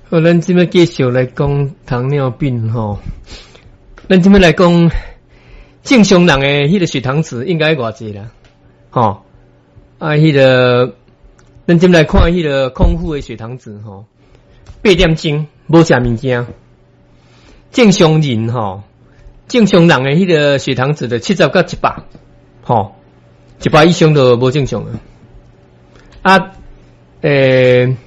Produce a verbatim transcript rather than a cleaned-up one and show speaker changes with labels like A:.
A: 好，咱即摆继续来讲糖尿病吼。咱即摆来讲正常人诶，迄个血糖值应该偌济啦？吼啊，迄、那个咱即摆来看迄个空腹诶血糖值吼，八点钟，无食物件。正常人吼，正常人诶迄个血糖值的七十到一百，吼，一百以上就无正常了。啊，诶、欸。